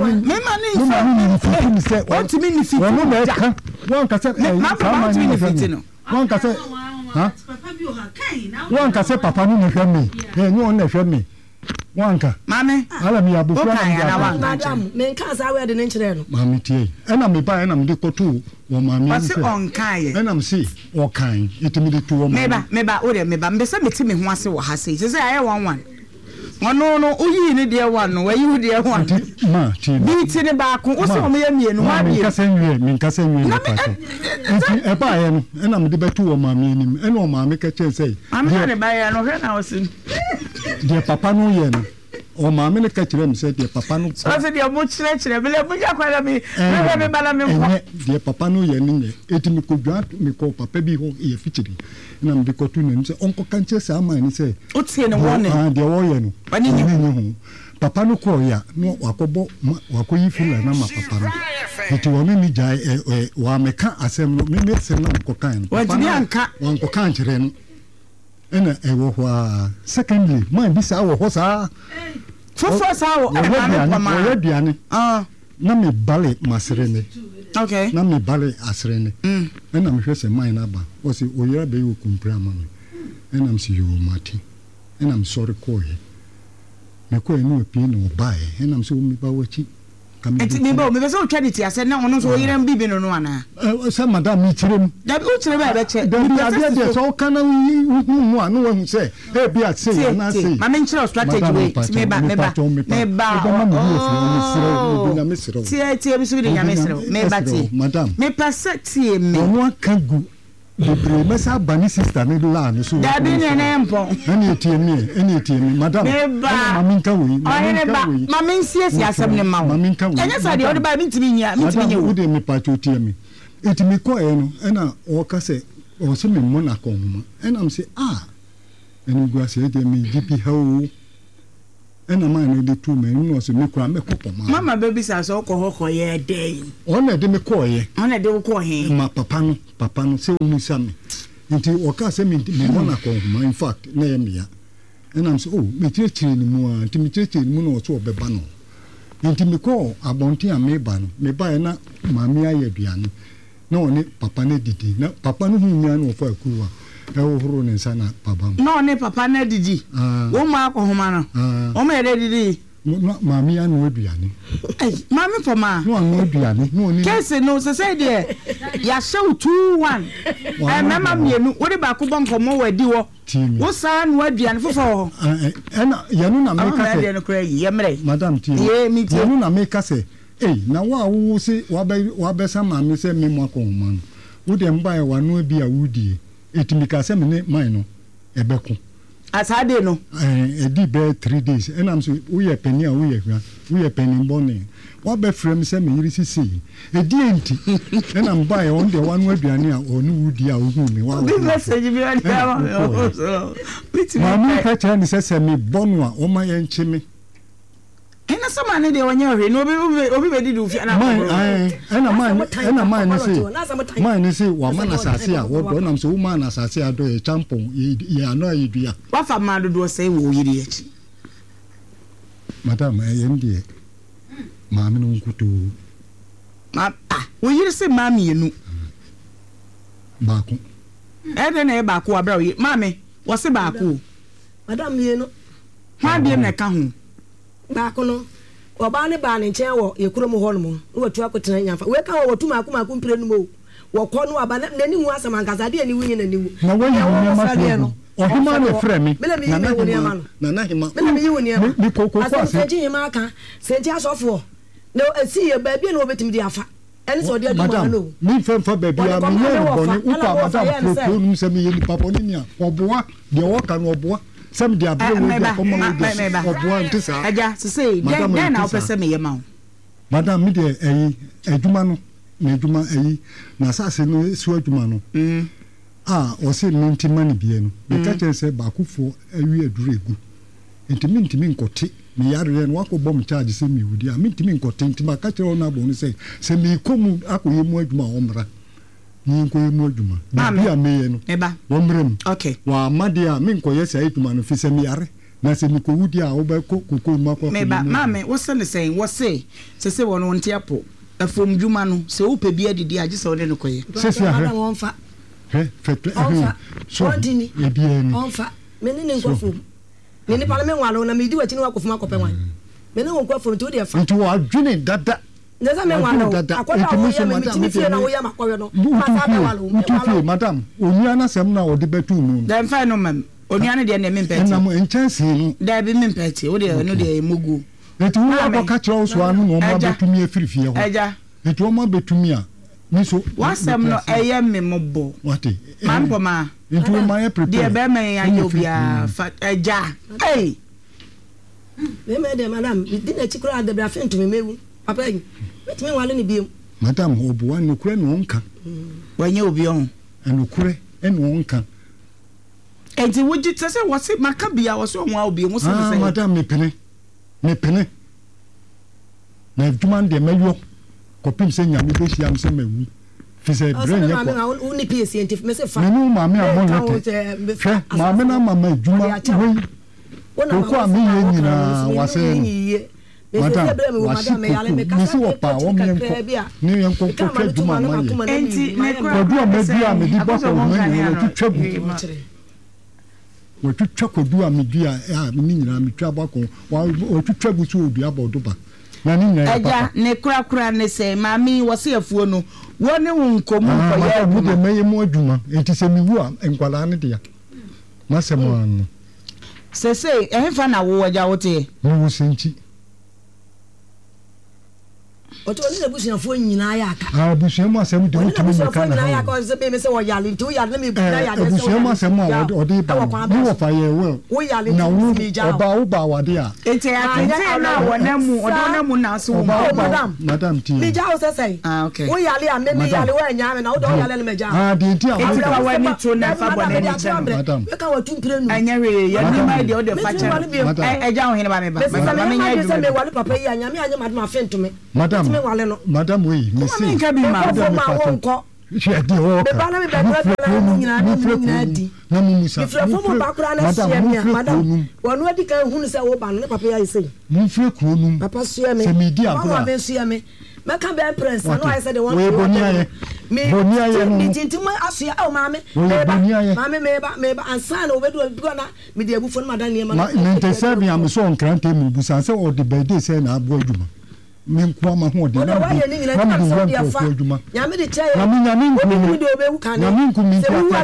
A: se
B: what me ni fit
A: no me kan won ka se
B: mama what me ni fit no
A: won ka se ha
E: papa bi o ha kai na
A: won ka se papa no na hwe me ni on na hwe me wanka
B: mame
A: ala mi abu fra
C: madam men kan sa we de ne nkire no
A: mami tie ena me ba ena me de kotu wo mami
B: wase on kai
A: ena me si o kan itimi de tu wo mami
B: meba o de meba mbese meti me ho ase wo ha sei se aye 11 wono no uyi ni de 1 no wayi hu de 1
A: ma tie
B: bi ti ne ba ko wo se o me ya mienu ma bi
A: min ka sen wie pa so e ba ye no ena me de betu wo mami enim ena o mami ka chen sei
B: mami ne ba ye no hwe na o sin
A: de papa no ye no o mami ne ka kire me say de papa no
B: so se de mo kire me le mo ja kwala me me bala me ko
A: de papa no ye ni etimi ko dwa me ko papa bi ho ye fichiri na me ko tu ne say onko kan che sa ma ni say
B: o tie ne won ne
A: de wo ye no
B: pani ni
A: papa no ko ya no wakobo wakoyi fila na ma papa no eti wo me jai wa me ka asem no me asem na ko kan
B: papa no
A: wan ko kan kire no ena ewo hwa secondly man bi sa wo ho sa
B: fofo sa wo
A: wo aduane na me bale masrene
B: okay
A: na me bale asrene ena me hwese man na ba o si oyira be yo kumpra ma me ena me si yo mati ena me sorry ko ye me ko enu epi na obae ena me si o mi ba wachi
B: enti me ba o me be so twani ti ase na ono so oyira bibi no no ana
A: sa madam mi tirem
B: da bi o tire ba be che
A: da bi ade so kana hu anu wa hu se e bi ase na se
B: ma me nchira strategy we me ba tie bi so bi nyame sere me ba tie
A: madam
B: me passa tie me
A: ono akagu bebre mesa bani sister ne la no so
B: da bi ne na empon
A: eni tie mi madam mami nka we
B: mami nsie asem ne ma wo enya sa de o de ba mi ntimi nya
A: wo de me pa cho tie mi etimi ko e no ena o ka se o se me mo na ko huma ena am se eni gua se de mi gp hawo ɛna maa no de tu me no so me kura me kɔpɔ ma
B: mama baby sa so kɔ ye dey
A: ɔna de me kɔɔyɛ
B: ɔna de kɔ he
A: ma papa no sɛ ɔmu sa me nti ɔka sɛ me mɔ na kɔnhoma in fact na yɛ mea ɛna m sɛ me kyerɛkyerɛ ni mu a nti me kyerɛkyerɛ ni mu na ɔso ɔbɛba no nti me kɔ abɔnten a meba no mebaeɛ na maame ayɛ aduane na ɔne papa no didi na papa no hu nyia na ɔfa akuruwa ɛhohoro ne nsa na papa mu
B: na ɔne papa no didi wo ma akɔhoma no ɔma yɛ didi
A: maame anu aduane
B: maame pɔma
A: no anu aduane no ni
B: kese no sɛ deɛ ya show 2-1 mama mienu wo de ba ko bɔ nkɔmɔ wadi wo wo saa no aduane fofo
A: ɛna yɛno na meka
B: sɛ
A: madam tie yɛno na meka sɛ na wo se wabɛsa maame sɛ me mu akɔhoma no wo de mbae wano bi a wudie etimi ka sɛ me ne man no ɛbɛko
B: asade no
A: edi be 3 days enam so wo ye pani a wo ye pani bone wa be frem se me yiri sisi edi enti enam ba e on de wanu aduane a onu wudi a wo hu me wa
B: bi message bi on ya
A: ma mi ka cha ni se me bonu a o ma ye nchi me
B: ena sama ne de onye ohwe no obi be didi ufia na
A: ma ni se wa mana sase a wo do nam so wo mana sase a do e champon ye ano ayidua
B: wa fa ma do se wo yiri echi
A: madam ye ndie ma me no nkuto
B: ma wo yiri se ma me enu
A: ba ko
B: de na e ba ko abra wo ma me wo se ba ko
C: madam ye no
B: ha bi na ka ho
C: baako no oba ne ba ne nkyɛn wɔ yɛkuro mu hɔ no mu watu akotena nyafa we ka wɔ watu maako mpire no mu wɔkɔ no aba n'ani hu asɛm ankasa de ani wu nyina ni wu
A: na wo yi wo ma no ɔhema ne frɛ me na na hema
C: me me yi wo ne ma
A: mi kokoko ase
C: asɛnti hema aka sɛnti asɔfo na esi yɛ ba bi na obetimi de afa ɛne sɛ ɔde adwuma no
A: mi mfa ba bia mi yɛ bɔne upa madam pro no sɛ mi yɛ nipa bɔne ni a ɔboa de wɔka no ɔboa some dia bro we go come on obo ntisa
B: aja say den na opese me yema
A: madam mi de adwuma no na adwuma na sase no su adwuma no o se minti mani bie no me ka che se ba kufo awi aduru egu ntimi nkote me yare no akobɔ m charge se mi wudi a minti nkote ntima ka che ona bo no se me komu akoye mu adwuma omra ni nkoye mu adwuma bia me no womrem
B: okay
A: wa made a me nkoye se adwuma no fi se me yare na se mi ko wudi a obɛkɔ kokon mu akɔ
B: mame wo se ne sen wo se wono nte apo afom dwuma no se wo pe bia didi age se wo ne koye
C: se ahra wonfa
A: fete
C: so dini onfa me ne nkofo me ne parliament walo na me di wati no akofo makopɛ wan me ne nkofo to de fa
A: nti wo adwene dada
C: nza me walo akoda wo ya me timifie na wo ya makɔwe no pasa be walo
A: mutufi madam onua na sem na wo de betu mu
B: dem fa no mam onua ne de na me mpɛti
A: na mo enchanse no
B: da bi me mpɛti wo de no de mogu
A: nti wo akɔka kyerɛ wo so anu no ma betumi afirifie ho
B: aja
A: nti wo ma betumi a niso
B: wasem no eye me mobo
A: wate
B: mampoma
A: nti wo ma ye prepare
B: de be me ya obia fa aja
C: me de madam di na chikura de bra fentu me mewu papa yi metime wale ni biem
A: madam obuwa nokure no nka
B: wanye obi on
A: enokure eno nka
B: enti woji tese wose maka bia wose on wa obi mo se se
A: madam me pene na adwuma de mayo kopim se nyame be hia am se mawu fi se brain ye
C: ko uni PS scientific me se fa
A: me maame amon yote maame na mama adwuma wo ko ami ye nyina wase madam misi wopa wo mienko ni yenko ko adwuma ma ye
B: enti me kura
A: kodu amadu a me di bako ma ni wo twetwa kodu amadu a ni nyina me twa bako wo twetwa gu so odua bodoba na ni nyina
B: aja ne kura ne se mami wose afuo no wo ne wo nkomu ko ya
A: adwuma de meye mu adwuma enti se mi wu a enkwala ne dia masemo an
B: se ehfa na wo waja wote
A: ni wo senchi
C: Oto ni ebusuafo nyina ya aka.
A: Abusuamu asem de utumi
C: meka na. Ya ka se be me se wo yale nti wo yale na me bu na yale se.
A: Abusuamu asem a ode ba. Ni wo fa ye wo.
C: Wo yale
A: na wo oba wade a.
B: Enti ati na wonamu odonamu na so wo.
A: Madam ti.
C: Me ja wo se sei.
B: Okay.
C: Wo yale a me yale wo anya me na wo do yale me ja.
A: De nti a
B: enti wa wani to na fa bone ni che.
A: Madam.
C: We ka wa tumpire nu.
B: Anya we ya ni mai de o de fa che. Eja ho hene ba me ba. Me nya
C: se me wale papa yi anya me anya madam afentume.
A: Madam. Madam we me say.
B: Nka bi ma.
A: She di ho.
C: Be ba na me be na nyina di.
A: Na mu musa.
C: If you form ba kura na share me madam. Wonu adi kan hunu se wo ba no papa yi say.
A: Mu fre kronum.
C: Papa share me.
A: Se me di akura.
C: Mama be share me. Meka be prince no I said the one.
A: We bonia ye no.
C: Tinti mo asia o mame. Mame me ba ansa na obedu na me di abufo no madan ne ma.
A: Na ntese am so nkrante mu busan se o de birthday se na abo adwuma. Me nko ma ho de na.
C: Ya me de chair.
A: Na me nko
C: de obewu kan.
A: Na me nko mi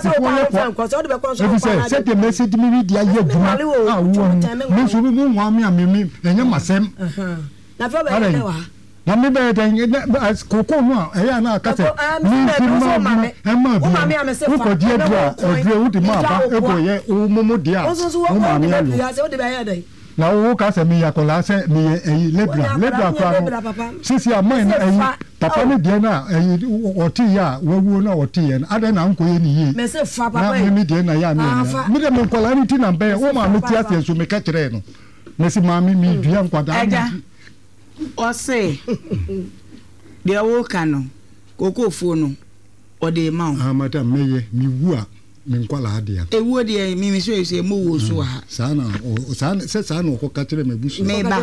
A: se de message mi di aye adwuma. Ah wo. Me so bi mo nwa me amemi enye masem.
C: Na fa ba de wa.
A: Na me be de koko no a eya na aka se ma ko die dua edure wo di ma ba ego ye wo momo dia wo ma me ayo na wo ka se mi yakola se mi eyi lebra kwa no sisi amai na eyi papa ne die na eyi oti ya wawu na oti ye ada na nko ye ni ye
C: me se fa papa
A: na mi die na ya na mi de me nkola ni ti na be wo ma me ti ase so me ka kire no me si ma mi dua nkwada
B: Ose de wo kanu kokofo no ode ma o
A: madam meye mi wu a me nkwala ade a
B: ewu de mi so ese mo wo so ha
A: sana no ko ka kire me busu
B: meba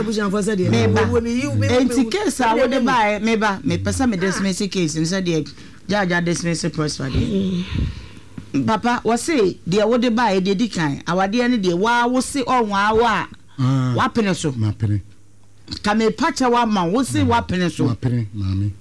B: enti case a wo de ba meba me pesa me dismiss case nso de jaja dismiss prosper de papa wo say de wo de ba e de dikan awade ne de wa wo se onwa awa wa pene so
A: ma pene
B: kame pacha wa ma wo se wa pene so
A: ma pene mami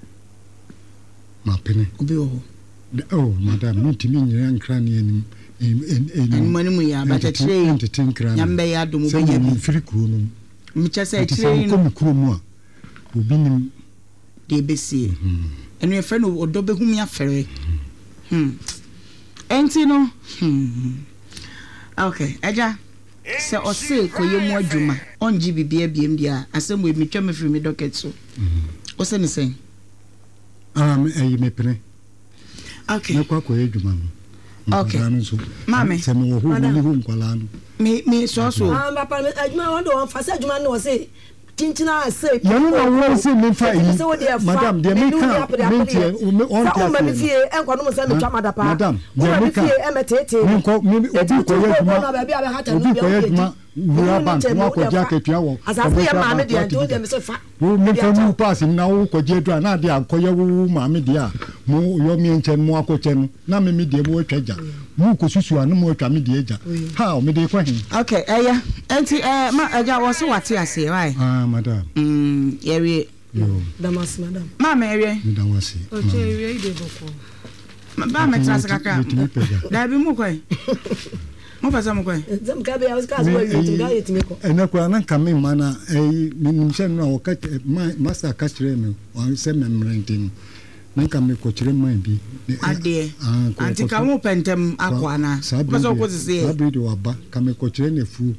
A: ma pene
B: obi o
A: oh madam ntimi nyira nkra ne
B: en mani mu ya ba tire nyambe ya do mu be ya
A: bi firi kuro no
B: mi cha se tire
A: no ko kuro mu a obi nim
B: de besi enu e fe no odo be hu mi afere enti no okay eja se ose koye mu adwuma onji bibia biem dia asem we mitwa me firi me docket so ose ne sen
A: ayi me pene
B: okay
A: na kwa koye adwuma no
B: okay mame
A: se me wo ho ni ho nkwala no
B: me so
C: papa adwuma won do fa se adwuma no se tintina say
A: yanu na wo se me fa yi madam de me kan me tie on tie
C: o me fie enko no se me twa madapa
A: madam de me kan me ko me obi ko ye adwuma wura bank mo ko ja ketua wo
C: asase ya maame de anto de me se fa
A: wo me fa mu pass na wo ko je dua na de ankoye wo maame de a mo yo mi enchen mo akoche na me de mo atwaja mu ko susu anu mo atwa me de eja ha o me de kwa hin
B: okay eya enti ma eja wo se wate ase right
A: madam
B: yewe
C: damas madam
B: mama yewe
A: dawasi
C: oche yewe ide boko
B: ba me trasa kaka da bi mu koi mo pasa mo koi
C: zam ka be awes ka so yiti ga yiti me ko
A: ena kwa na kame mana nimshe no wo ka master ka kire me o se memrentin na kame ko kire man bi
B: ade anti ka mo pentem akwa na pasa ko se
A: abi do aba kame ko kire ne fu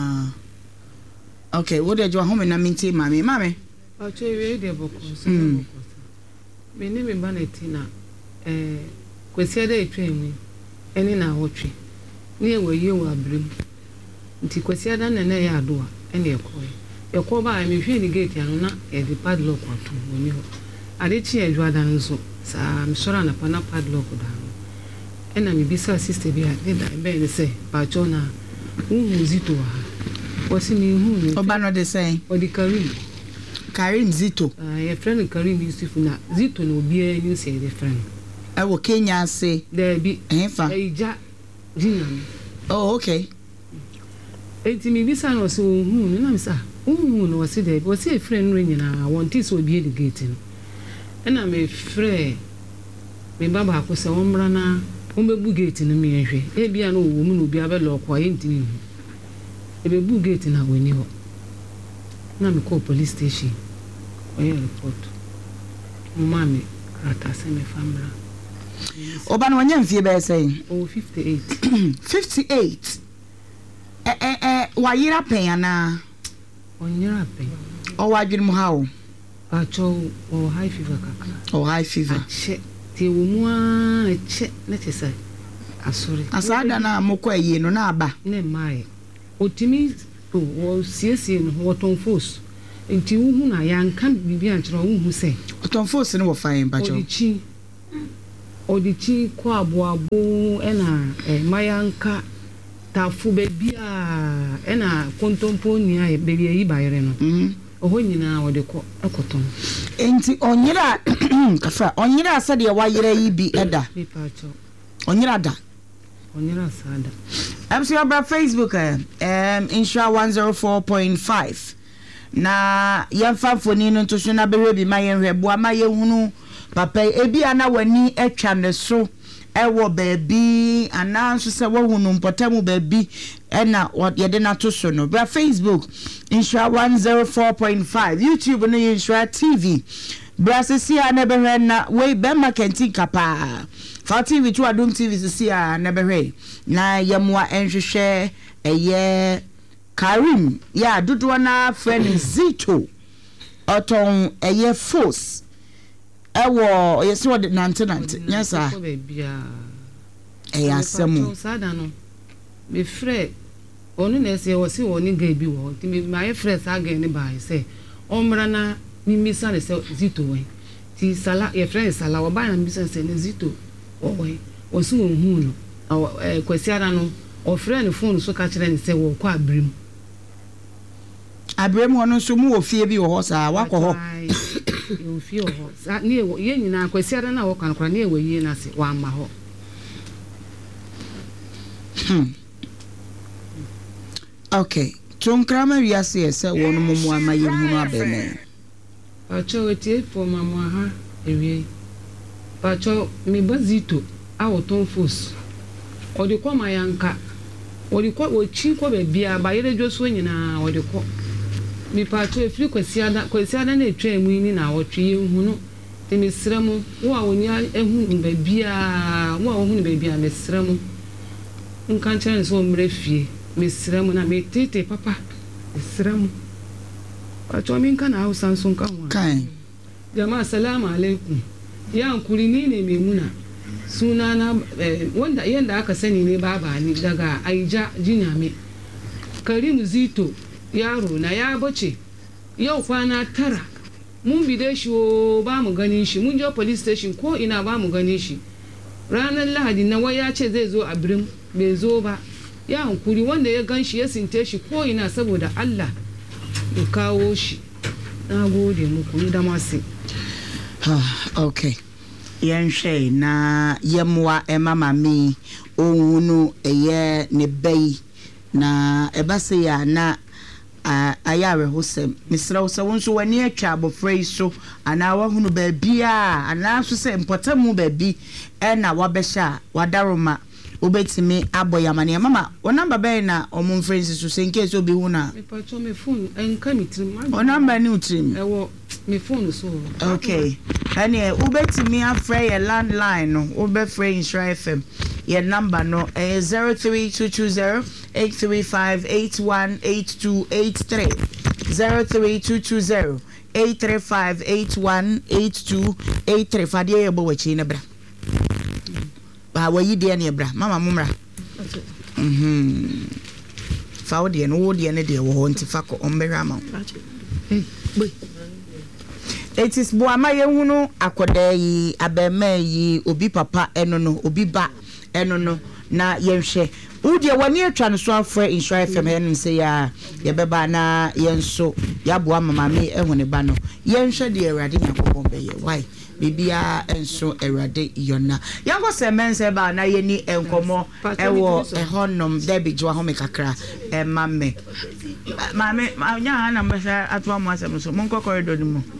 B: okay wo de jo ho me na minti mame
E: o chewe de boko se boko me ni me ba na tina kwesi ade etwemi eni na wotwe ni ewe wa abrim nti kwesi ada na ya adoa eni ekọ ba me hwe ni gate anu na e di padlock ato woni ho ade chi edwa dan nso sa me sora na pana padlock da ena me bisa sister bi a da be ne se pa chona zito wa wasi ni hu
B: oba no de say
E: odi Karim
B: Zito
E: your friend Karim Yusuf na Zito no bia ni say the friend
B: I wo Kenya say
E: there be
B: enfa
E: eja jinam
B: oh okay
E: enti mi bisa no so hu ni na misa hu no wasi there wasi a friend no nyina want is obi the gate no ena me frɛ me baba ko se womra na ombebu gate no me hwe e bia no wo mu no bia be lock wa enti hu e be bu gate na woni ho na me call police station oye report mama rata se me famra
B: oba no wanya mfie be say
E: oh 58
B: 58 wa yira pen ana
E: onyira pen
B: o wa dwene mu ha o
E: acho o high fever kaka
B: o high fever
E: che ti wo mu a che na te sai asori
B: asada na mokọ ayi no na aba
E: ne mai otimi o siesie no woton force nti wuhu na yanka bibi ankyerɛ wuhu sɛ
B: oton force no wo fine bacho
E: odichi kwa aboabo ɛna mayanka tafu bebia ɛna kontompo nia bebia yi bayere no oho nyina wode kɔ ekoton
B: enti onyira kafa onyira asade ya wayere yi bi eda onyira da
E: onyira sada
B: amsi abra Facebook insha 104.5 na yemfa foni no to so na behwe bi mayenhwe bo ama yehunu papa ebi ana wani atwa ne so ewo baabi ananso se wo hunu mpotamu baabi ena yede na to so no bra Facebook insha 104.5 YouTube no insha TV bra sesia na behwe na we be marketing kapa fa TV to Adom TV sesia na behwe na yemwa enhwehwe eye Karim ya dodo na friend Zito oton eye force ewo yesi wode nante nyasa asemu
E: sada no me frɛ onu na ese wo si woni ga bi wo ti me my friend saga ni ba se omra na mi misa ne se Zito we ti sala ye friend sala wo ba na misa se ne Zito wo we wo si wo hu no kwasi ara no o friend phone so ka kire ne se wo kwa abrem
B: hono so mu ofie bi wo ho sa wakọ ho
E: yo fie ho sa ne ye nyina kwasi ara na wo kan kra ne we yi na se wa ma ho
B: okay tunkrama wiase ese wonu mumu ama ye hunu abene
E: pacho etie for mama ha ewie pacho mi bazito awoton fos odi kwa mayanka odi kwa ochi kwa bebia ba yere dwoso nyina odi kwa mi pacho efiri kwasi ada na etwa emu ni na wotwe ye hunu te mesremu wo a wonya ehunu bebia wo a wohunu bebia mesremu nka nkyere so mre fie mesremu na metete papa mesremu pacho mi nka na Hausa nso nka ho
B: kan
E: jama'a assalamu alaikum ya nkuri ni ne memuna sunana wanda yanda aka sani ne baba ni daga Aija Jinyame Karim Zito yaro na ya bace yau kwana 9 mun bide shi ba mu ganin shi mun je police station ko ina ba mu ganin shi ranar Lahadi na waya ce zai zo a Birim bai zo ba ya hankuri wanda ya gan shi ya sinte shi ko ina saboda Allah ya kawo shi nagode muku ni da masi
B: okay yenhwe na yemwa mama mi ohunu eye ne bai na ebase ya na ayare hosem misra wo se wonso wani atwa abofrei so ana wahunu ba bia ana so se mpotamu ba bi na wabehya wadaroma obetimi aboyamane mama o number be na omon friends so se in case obi hu na
E: me pacho me phone enka mitrim
B: o number ni utrim
E: ewo me phone so
B: okay ane obetimi afre ye landline no obefre Insura FM your number no 03220 835818283 03220 835818283 fadie ye bo wachi na bra ba wayi de ne bra mama mumra fa wo de no wo de ne de wo ho ntifa ko ombehwa ma it is boama ye hunu akoda yi abema yi obi papa eno no obi ba eno no na yenhwe udie wani atwa no so afre Insura FM enim se ya ye beba na yenso ya boa mama me ehune ba no yenhwe de Awurade Yakobon be ye why bibia enso Awurade yona yango se mense ba na ye ni enkomo ewo ehonom debi jo ho me kakra mame anya na mbesa atwa mo asem so monko corridor ni mo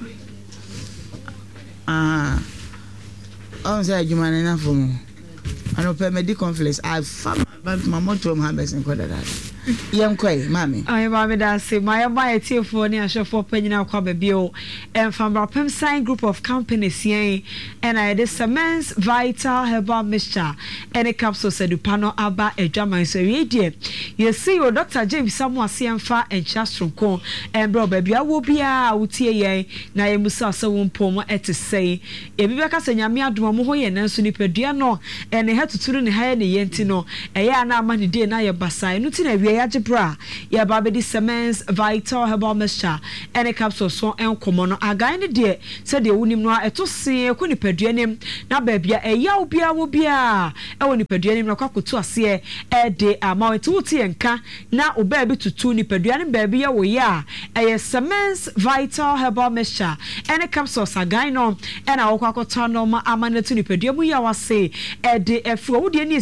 B: on say jumane na fomo ano pe medi conflicts I found my motto am habes in koda that Yankoi, Mammy.
F: I am Mammy say my tear for near show for Penina Quabio and from Rapim Sign Group of Companies, yea, and I had a Semens Vital Herbal Mixture and a capsule said Dupano Abba a drama so dear. You see your Dr. James someone CM Far and Chastron Con and bro baby I will be a utie na emusa so won pomo et say e bi beka senya me adoma mo hoye nanso ni padua no e ne hatu turu ne haye ne yenti no e ya na ama ne de na ye basai no ti na wie ya gebra ya ba be di Semens Vital Herbal Mixture ene capsule so enkomo no agan ne de se de wonim no eto se ko ni padua nim na ba bia e ya obia wo bia e woni padua nim na kwakoto ase e de ama eto wuti enka na oba bi tutu ni padua ne ba bia wo ya e Semens Vital Herbal Mixture ene capsules agan no ena wo kwakoto no ma amane tu ni padua mu ya wase e de efro wo de ni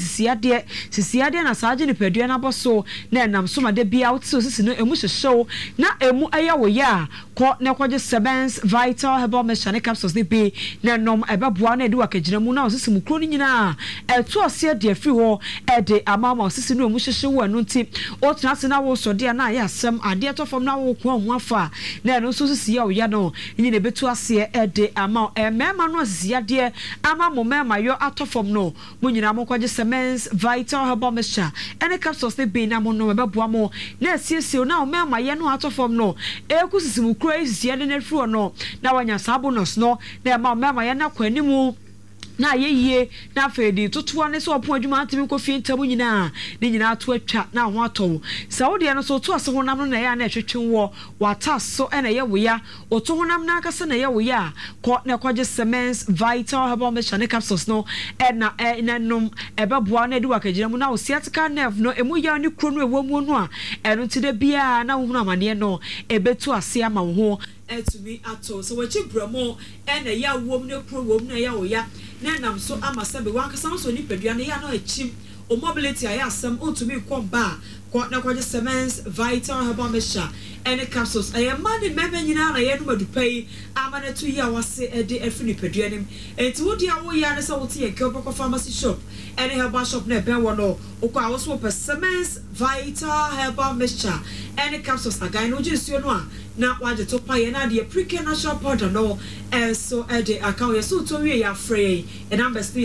F: sisiade na saaje ni padua na boso na enam so ma de bia wo tso sisi no emu hyehyɛw na emu eya wo ya ko ne kwaje Semens Vital Herbal Mixture ne capsules ne bi na nom ebeboa na de wakagina mu na wo sisi mu kro ni nyina eto ase de afri ho e de amama sisi no emu hyehye wo anu nti o tena se na wo so de na ya asem ade to fam na wo ko ahu afa na no so sisi ya wo ya no ni ne betu ase e de ama mema no sisi ya de ama mo mema yo atofom no mo nyina mo kwaje Semens Vital Herbal Mixture ene capsules ne bi na mo no ebeboa mo na siesie na o mema ye no atofom no eku sisi mu kro sisi ya de na fri no na wanya sabonus no na ma mema ye na kwanimu na ye na fedi tutuwa ne so opon adwuma atimi ko fi ntamu nyina ne nyina to atwa na ho ato saudi no so to ase honam no na ya na etwetwen wo wata so na ye wo ya oto honam na aka se na ye wo ya ko na kwaje Semens Vital Herbal Mixture ne capsules no na nom ebeboa na de wakagina mu na o sciatica nerve no emu ya ne kro no ewo mu no a eno ti de bia na wo hu amane no ebetu ase ama wo ho etumi ato so wachi bramo na ya wom ne kro wom na ya wo ya na nam so amasabe wankasa so ni padua na ya no achim o mobility aya asem ontumi komba ko na kwaje Semens Vital Herbal Mixture ene capsules aya mani mebe nyina na ye no madupai amana tu ya wase ede afini padua nim enti wodi awo ya ne so wote ye Kelboko Pharmacy Shop ene herbal shop na ben wono okwa awo so Semens Vital Herbal Mixture ene capsules agan no jesuo no a na waje to pa ye na de Pre-K natural powder no so ede account ye so to we ya free e number is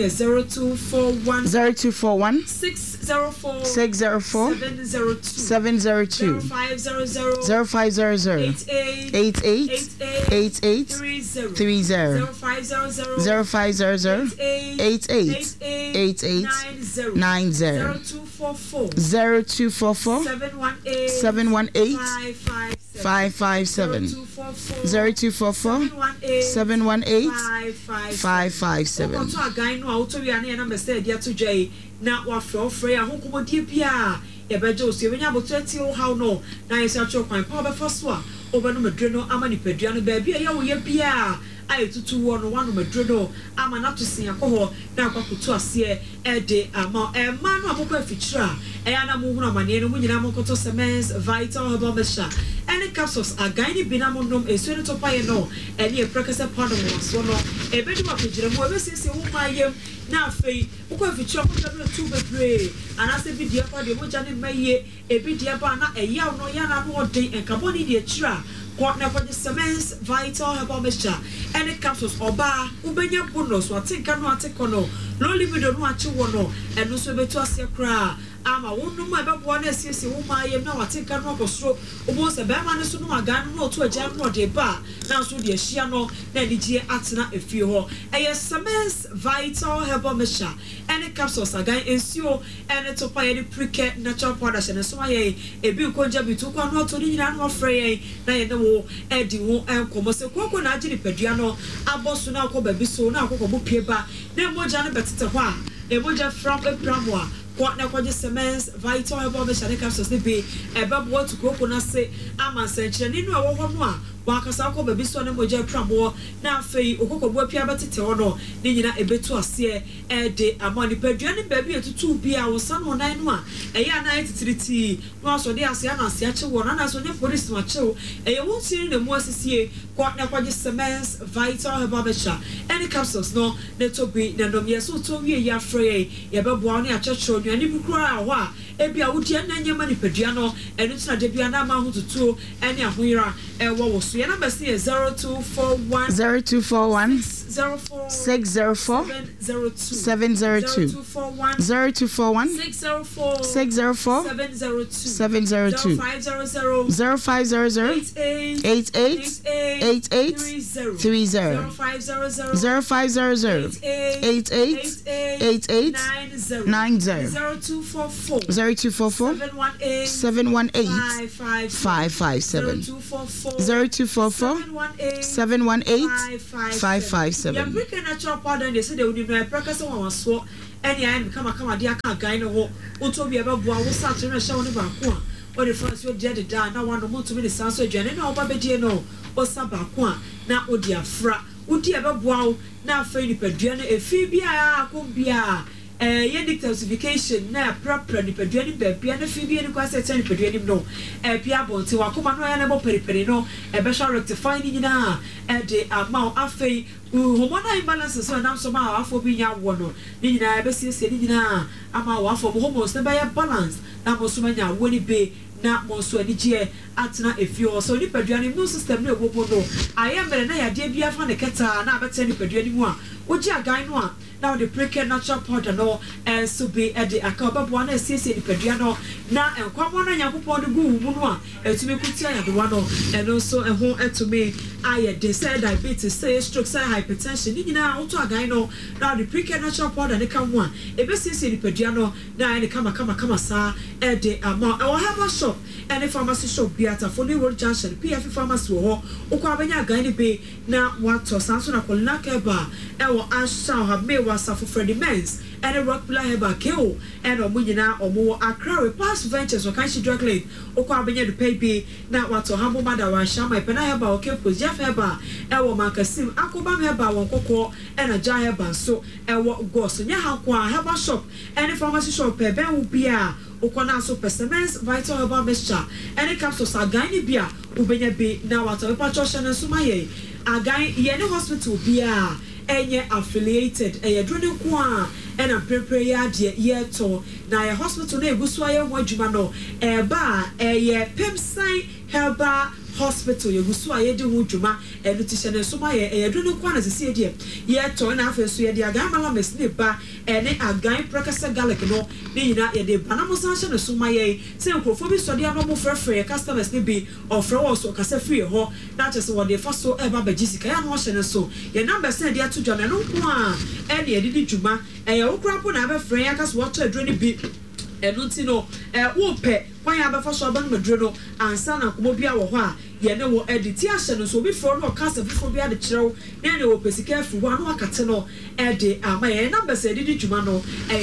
F: 0241 604 702 0500 88 30 0500 88 90 0244 718 557 0244 718 557 oto agan no auto wi ane na message dia to jai na wa frɛ ahokomodie bia e beje osie wenya botuati o how no na yesa cho kwan pa be foso a obenu medre no ama ni padua no ba bia ya wo ye bia ayi tutu wo no wanu medre no ama na to sin akọ na akwakutu ase e de ama ma no abokọ afichira e ya na mu hunu amane no mu nyina mo koto Semens Vital Herbal Mixture ene capsules agan ni binam nom esu ne topa ye no ene e prekese pardon so no e be di makojira mo e be sese wo mayem na afei ukọ afichira ko jabra tu bebre anase bi dia pa de mo jane maye e bi dia ba na e ya no ya na no de enkaboni de chira ko na kwaje Semens Vital Herbal Mixture ene capsules oba ubenya bonus watinka no atekono no libido no achi wo no eno so betu ase kra ama wonu ma bebo na siesie wo ma yem na watinka no akosoro obo se be ma ne so no agan no to agya no de ba na so de ahia no na nigie atena efie ho eye Semens Vital Herbal Mixture ene capsules agan ensio ene to pa ye Pre-K natural powder ne so aye ebi konja bi to kwa no to ni nyina no frɛ na ye ne wo edi wo enkomo se koko na agiri padua no aboso na akọ babi so na akọ bo pie ba na moja no betete ho a emoja from epramoa ko na kwaje Semens Vital Herbal Mixture capsules ne bi ebebo to koko na se amansankyere ni no a wo ho no a wakasa ko baby so na moja pramo na afei okokɔbo apia betete ho no ne nyina ebetu ase de amani paduane baby etutu bia wo san ho nan no a eya na etitiriti no aso de ase na ase ache wo na so nye police ma chew eye wo tiri na mu asisie kwa na kwaje Semens Vital Herbal Mixture any capsules no ne to bi na ndom yeso to wie ya frey ye beboa ne achechero nnuane bi kura ho a ebia wodi na nyema ni padua no enu tena de bia na ma ho tutuo ene ahoyira wo so ye number say 0241 604 702 0241 604 702 0500 88 30 0500 88 90 0244 718 557 0244 718 557 ya break natural powder they say they would know practice one so any I come dia kan gan no ho otobi e be boa wo sa tire hye wo ne ba ko a o de France wo dia de da na one mo to me the sanso aduane na oba be die no o sa ba ko a na o dia fra wo dia be boa wo na afa ni padua no efi bia akon bia ye detoxification na proper ni paduani bebia na fi bia ni kwa se ni paduani no pia bonti wakoma no ya na bo periperi no be sha rectify ni nyina de amount afei hormonal imbalance so na so ma afo bi nya wo no ni nyina be siesie ni nyina ama wo afo hormones na be ya balance na mo so ma nya wo ni be na mo so ani je atena efio so ni paduani immune system na ebobo no ayemere na ya de bia fa ne keta na abete ni paduani mu a oji agan no a now the pre-care natural powder no so be the akababo na siesie ni padua no na enkwamo na yakopon de gu mu no a etumi kutia ya de wa no eno so eho etumi aye de say diabetes say stroke say hypertension ni nyina auto agan no now the pre-care natural powder ne kan mu a ebe siesie ni padua no na ne kama sa de ama e wo have a shop any pharmacy shop biata for the road junction PF pharmacy wo ukwa benya agan ni be na wato sanso na kolina keba e wo asha have me Safo Freddy Mens and a rock player by Keo and Omujina or more Accra past ventures or Kanshi drug lane or Kwabenya to pay be now what to humble mother was Shama Penaheba or Kepo Jeff Heba and what Marcasim Akobam Heba one cocoa and a giant ban so and what goes to Yahakwa Heba shop and a pharmacy shop per Ben will be a Okona so Semens Vital Herbal Mixture and a capsules are Gani Bia Ubenya be now what a patrician and Sumaye Agai Yene Hospital Bia enye affiliated drone kwa na prepare ya de yeto na ya hospital na egusu aye ho adwuma no ba Pemsan Herbal Hospital yegusu aye de ho adwuma nutrition so ma ye drone kwa na sese de yeto na afa so ye de aga mala mesne ba ne agan prokasa garlic no ne nyina ye de banamo sanche no so ma ye se nkrofo bi so de anomo frefre customers ne bi ofre wo so kasa free ho na chese wo de fa so ba bagisika ya no hye ne so ye number send de to dwana no ko a ne ye de dwuma wo krapo na ba frɛ ya kasa wo to adwene bi enuti no wo pe kwan ya ba fa so ba no maduro no ansa na komo bia wo ho a ye ne wo edit ya hye no so bi fro no kasa fifo bia de kyerɛw na ne wo pesika afi ho ano akate no de ama ye number say de dwuma no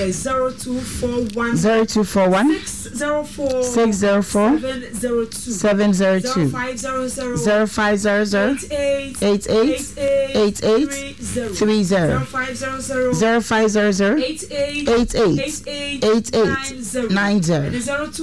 F: 0241 604 702 0500 88 30 0500 88 90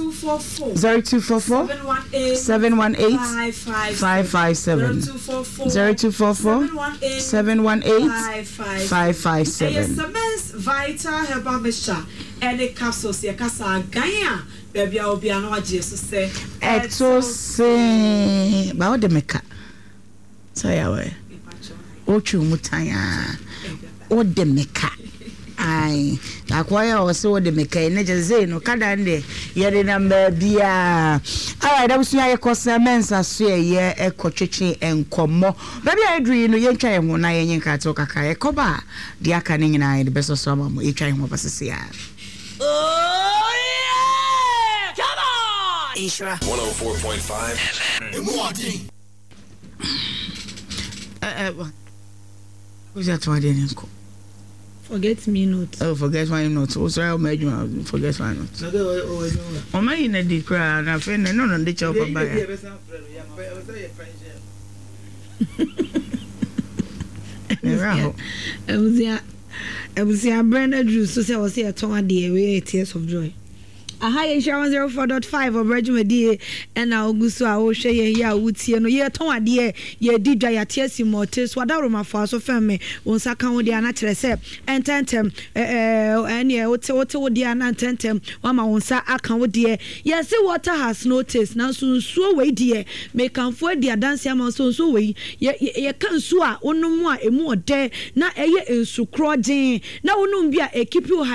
F: 0244 718 557 0244 718 557 Semens Vital Herbal Mixture any capsules ya kasa ganya baby obi ano agye so say exose ba o de meka so ya we o twu mutanya o de meka ai akwaya o se o de meka ne je no kada nde ye de number bia alright that was ya Semens aso ye ekotwetwe enkomo baby adri no ye ntwa ye ho na ye nyenka to kaka ye koba de aka ne nyina ye de beso so amamo ye twa ye ho basese ya oh yeah come on Isra 104.5 who's that one then
B: forget me not.
F: Oh, forget my note. Oh, sorry, I'll make you forget my note. Oh, my in a decry, and I feel no, the chopper by
G: Ebusia Brenda Drew so say was here ton ade we tears of joy. Aha ye 104.5 of Regiment and now Augusto a wo hwe ye here wutie no ye ton ade ye di dwa ya tears motes wada roma fa so femme won saka wo dia na kire se ententem ene wote wo dia na ententem wa ma won sa aka wo dia ye say water has no taste na so we dia me kanfo dia dance am so we ye kan so a onum a emu ode na eye ensu krogen na onum bia e keep you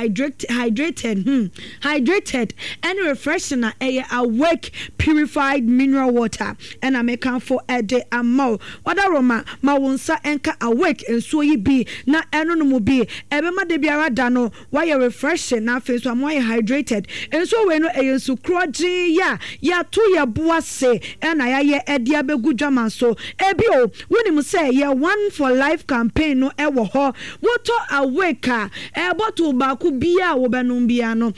G: hydrated and refreshing a awake purified mineral water and I make for a day and more what aroma ma wonsa enka awake and so ye be na eno no be ebema de biara dano why you refreshing na face am why hydrated and so we no e so kroji ya to ya boase and I ye edia begu dwaman so ebio wonim say ye one for life campaign no e wo ho woto awake e bottle ba ku bia wo benum bia no